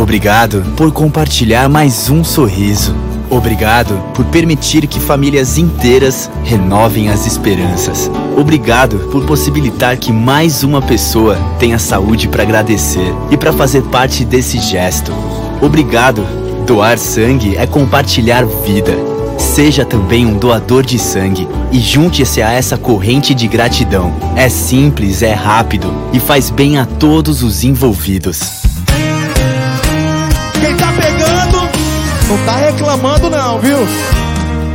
Obrigado por compartilhar mais um sorriso. Obrigado por permitir que famílias inteiras renovem as esperanças. Obrigado por possibilitar que mais uma pessoa tenha saúde para agradecer e para fazer parte desse gesto. Obrigado. Doar sangue é compartilhar vida. Seja também um doador de sangue e junte-se a essa corrente de gratidão. É simples, é rápido e faz bem a todos os envolvidos. Quem tá pegando, não tá reclamando não, viu?